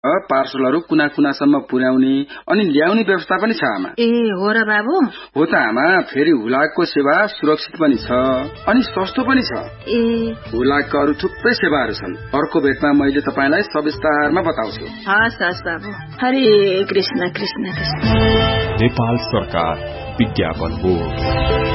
पार्सलहरू कुना कुनासम्म पुर्याउने अनि ल्याउने व्यवस्था पनि छ आमा। ए हो र बाबु? हो त आमा। फेरि हुलाकको सेवा सुरक्षित पनि छ अनि सस्तो पनि छ। ए हुलाकका अरू थुप्रै सेवाहरू छन्। अर्को भेटमा मैले तपाईलाई सविस्तारमा बताउँछु। हस् बाबु। हरे कृष्ण कृष्ण कृष्ण। नेपाल सरकार विज्ञापन बोर्ड।